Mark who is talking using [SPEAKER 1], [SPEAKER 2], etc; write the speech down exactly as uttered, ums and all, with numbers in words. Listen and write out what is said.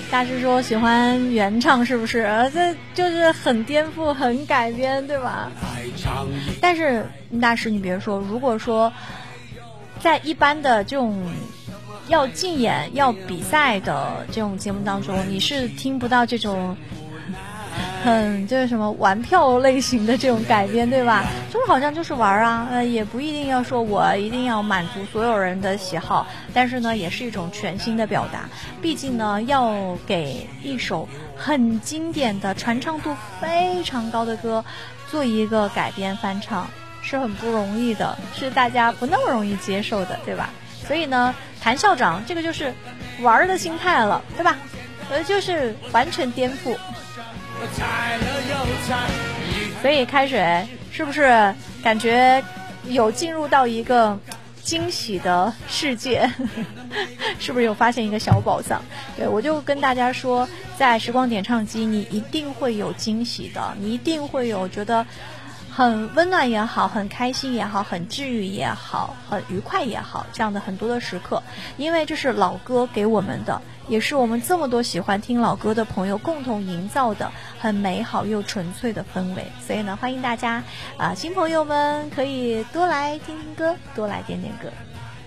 [SPEAKER 1] 大师说喜欢原唱是不是？这就是很颠覆很改编对吧？但是大师你别说，如果说在一般的这种要竞演要比赛的这种节目当中，你是听不到这种很就是什么玩票类型的这种改编对吧？就好像就是玩啊，呃，也不一定要说我一定要满足所有人的喜好，但是呢也是一种全新的表达。毕竟呢要给一首很经典的传唱度非常高的歌做一个改编翻唱是很不容易的，是大家不那么容易接受的对吧？所以呢谭校长这个就是玩的心态了对吧？呃，就是完全颠覆。所以开水是不是感觉有进入到一个惊喜的世界？是不是有发现一个小宝藏？对，我就跟大家说，在时光点唱机你一定会有惊喜的，你一定会有觉得很温暖也好，很开心也好，很治愈也好，很愉快也好，这样的很多的时刻，因为这是老歌给我们的，也是我们这么多喜欢听老歌的朋友共同营造的很美好又纯粹的氛围。所以呢，欢迎大家啊、呃，新朋友们可以多来听听歌，多来点点歌。